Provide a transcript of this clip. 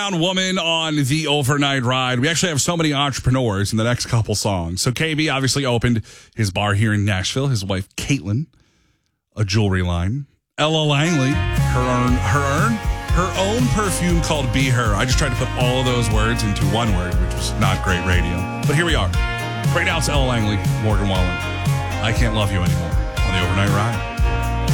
Woman on the overnight ride. We actually have so many entrepreneurs in the next couple songs. So KB obviously opened his bar here in Nashville. His wife, Caitlin, a jewelry line. Ella Langley, her own perfume called Be Her. I just tried to put all of those words into one word, which was not great radio. But here we are. Right now it's Ella Langley, Morgan Wallen. I Can't Love You Anymore on the overnight ride.